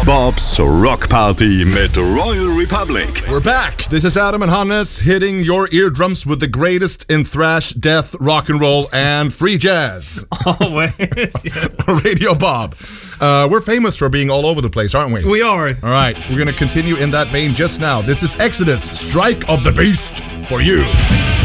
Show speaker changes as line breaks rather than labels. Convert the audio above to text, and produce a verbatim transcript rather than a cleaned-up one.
Bobs Rock Party mit Royal Republic.
We're back. This is Adam and Hannes hitting your eardrums with the greatest in thrash, death, rock and roll, and free jazz.
Always. Yeah.
Radio Bob. Uh, we're famous for being all over the place, aren't we?
We are.
All right, we're going to continue in that vein just now. This is Exodus, Strike of the Beast, for you.